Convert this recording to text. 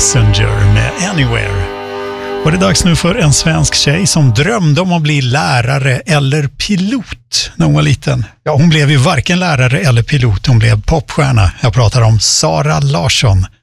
Messenger med Anywhere. Och det är dags nu för en svensk tjej som drömde om att bli lärare eller pilot när hon var liten. Ja, hon blev ju varken lärare eller pilot, hon blev popstjärna. Jag pratar om Zara Larsson.